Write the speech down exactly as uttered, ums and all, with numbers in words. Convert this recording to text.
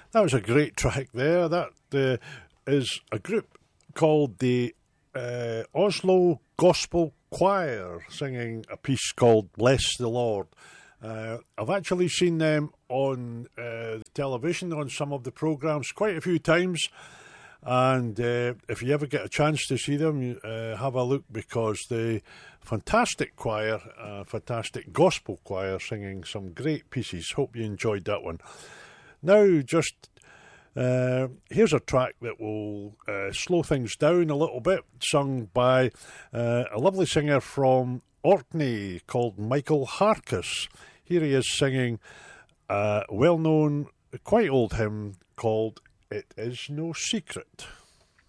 That was a great track there. That uh, is a group called the uh, Oslo Gospel Choir singing a piece called Bless the Lord. Uh, I've actually seen them on uh, television on some of the programmes quite a few times. And uh, if you ever get a chance to see them, uh, have a look, because the fantastic choir, uh, fantastic gospel choir, singing some great pieces. Hope you enjoyed that one. Now, just uh, here's a track that will uh, slow things down a little bit, sung by uh, a lovely singer from Orkney called Michael Harkis. Here he is singing a well-known, quite old hymn called It Is No Secret.